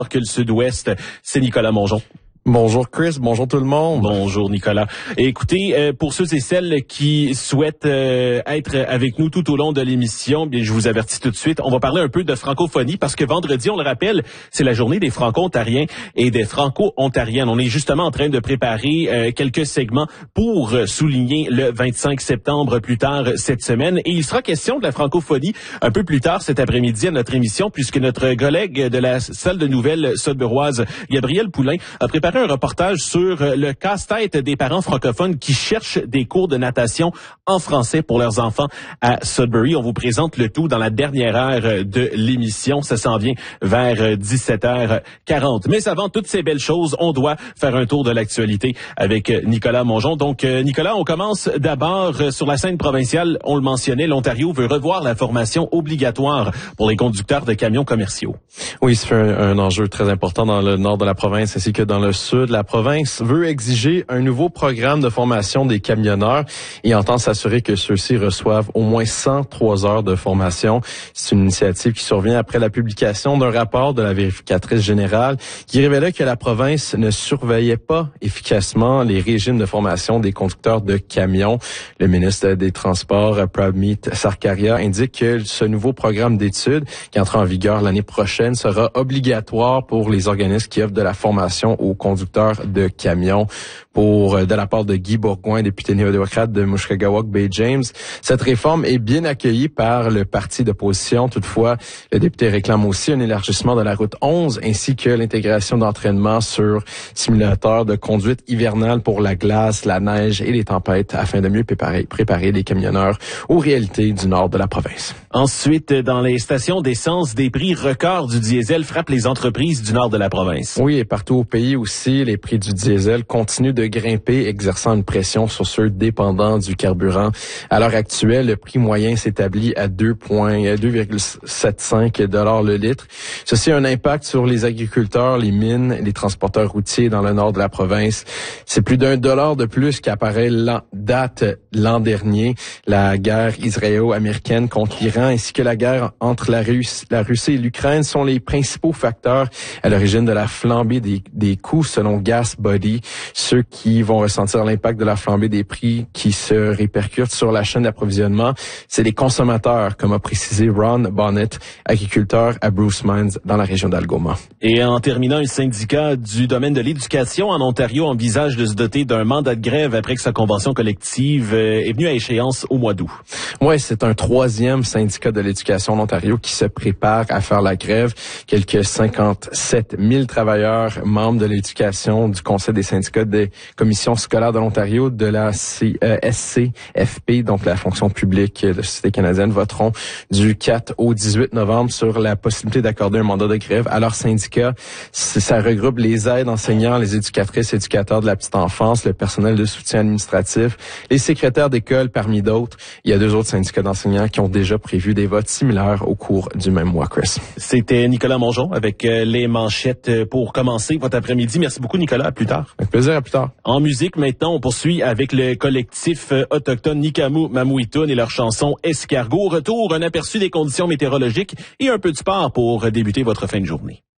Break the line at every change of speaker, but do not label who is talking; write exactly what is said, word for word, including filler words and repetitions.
que le Sud-Ouest. C'est Nicolas Mongeon.
Bonjour Chris, bonjour tout le monde.
Bonjour Nicolas. Et écoutez, euh, pour ceux et celles qui souhaitent euh, être avec nous tout au long de l'émission, bien je vous avertis tout de suite, on va parler un peu de francophonie parce que vendredi, on le rappelle, c'est la journée des Franco-Ontariens et des Franco-Ontariennes. On est justement en train de préparer euh, quelques segments pour euh, souligner le vingt-cinq septembre plus tard cette semaine. Et il sera question de la francophonie un peu plus tard cet après-midi à notre émission puisque notre collègue de la salle de nouvelles sudburoise, Gabriel Poulain, a préparé un reportage sur le casse-tête des parents francophones qui cherchent des cours de natation en français pour leurs enfants à Sudbury. On vous présente le tout dans la dernière heure de l'émission. Ça s'en vient vers dix-sept heures quarante. Mais avant toutes ces belles choses, on doit faire un tour de l'actualité avec Nicolas Mongeon. Donc, Nicolas, on commence d'abord sur la scène provinciale. On le mentionnait, l'Ontario veut revoir la formation obligatoire pour les conducteurs de camions commerciaux.
Oui, c'est un, un enjeu très important dans le nord de la province ainsi que dans le sud. La province veut exiger un nouveau programme de formation des camionneurs et entend s'assurer que ceux-ci reçoivent au moins cent trois heures de formation. C'est une initiative qui survient après la publication d'un rapport de la vérificatrice générale qui révélait que la province ne surveillait pas efficacement les régimes de formation des conducteurs de camions. Le ministre des Transports, Pramit Sarkaria, indique que ce nouveau programme d'études qui entre en vigueur l'année prochaine sera obligatoire pour les organismes qui offrent de la formation aux conducteurs de camions. Pour de la part de Guy Bourgoin, député néo-démocrate de Mushkegowuk Bay James, cette réforme est bien accueillie par le parti d'opposition. Toutefois, le député réclame aussi un élargissement de la route onze ainsi que l'intégration d'entraînement sur simulateurs de conduite hivernale pour la glace, la neige et les tempêtes afin de mieux préparer, préparer les camionneurs aux réalités du nord de la province.
Ensuite, dans les stations d'essence, des prix records du diesel frappent les entreprises du nord de la province.
Oui, et partout au pays aussi, les prix du diesel continuent de grimper, exerçant une pression sur ceux dépendants du carburant. À l'heure actuelle, le prix moyen s'établit à deux virgule soixante-quinze dollars le litre. Ceci a un impact sur les agriculteurs, les mines, les transporteurs routiers dans le nord de la province. C'est plus d'un dollar de plus qu'apparaît l'an, date l'an dernier. La guerre israélo-américaine contre l'Iran ainsi que la guerre entre la Russie, la Russie et l'Ukraine sont les principaux facteurs à l'origine de la flambée des, des coûts selon Gas Body. Ceux qui vont ressentir l'impact de la flambée des prix qui se répercute sur la chaîne d'approvisionnement, c'est les consommateurs, comme a précisé Ron Bonnet, agriculteur à Bruce Mines dans la région d'Algoma.
Et en terminant, un syndicat du domaine de l'éducation en Ontario envisage de se doter d'un mandat de grève après que sa convention collective est venue à échéance au mois d'août.
Oui, c'est un troisième syndicat de l'éducation en Ontario qui se prépare à faire la grève. Quelques cinquante-sept mille travailleurs membres de l'éducation du Conseil des syndicats des commissions scolaires de l'Ontario, de la C, euh, S C F P, donc la fonction publique de la Société canadienne, voteront du quatre au dix-huit novembre sur la possibilité d'accorder un mandat de grève à leur syndicat. Ça regroupe les aides enseignants, les éducatrices, éducateurs de la petite enfance, le personnel de soutien administratif, les secrétaires d'école, parmi d'autres. Il y a deux autres syndicats d'enseignants qui ont déjà prévu des votes similaires au cours du même mois, Chris.
C'était Nicolas Mongeon avec les manchettes pour commencer votre après-midi. Merci beaucoup, Nicolas. À plus tard.
Avec plaisir, à plus tard.
En musique, maintenant, on poursuit avec le collectif autochtone Nikamu Mamouitoun et leur chanson Escargot. Retour, un aperçu des conditions météorologiques et un peu de sport pour débuter votre fin de journée.